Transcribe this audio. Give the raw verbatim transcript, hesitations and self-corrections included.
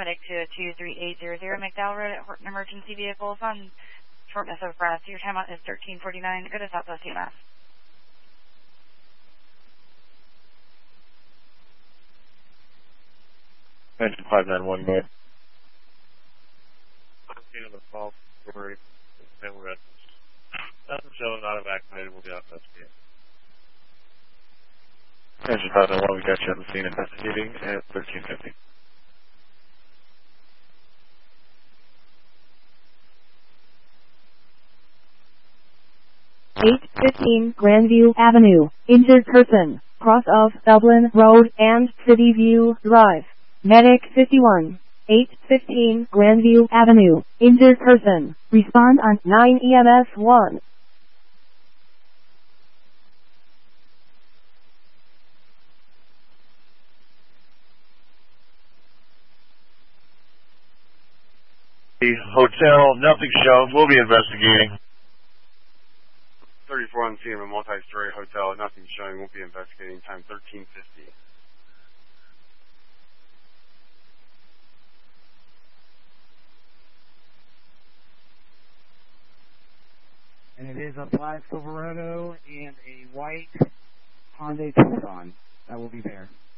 medic to two three eight zero zero McDowell Road at Horton Emergency Vehicles on shortness of breath. Your timeout is thirteen forty-nine. Go to Southwest C M S. Engine five nine one, go ahead. I'm the false story. Nothing showing not evacuated. We'll be out investigating. Engine five nine one, we got you on the scene investigating at thirteen fifty. eight fifteen Grandview Avenue. Injured person. Cross of Dublin Road and City View Drive. Medic fifty-one. eight fifteen Grandview Avenue. Injured person. Respond on nine E M S one. The hotel, nothing shown. We'll be investigating. thirty-four on C M, a multi-story hotel. Nothing showing. We'll be investigating. Time thirteen fifty. And it is a black Silverado and a white Hyundai Tucson that will be there.